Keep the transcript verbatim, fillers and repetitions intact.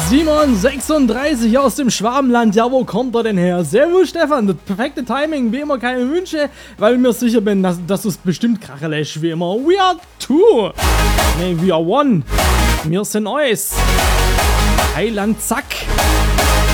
Simon sechsunddreißig aus dem Schwabenland, ja, wo kommt er denn her? Servus Stefan, das perfekte Timing, wie immer keine Wünsche, weil ich mir sicher bin, dass, dass du es bestimmt krachen lässt, wie immer. We are two, nee, we are one, wir sind eus. Heiland, zack.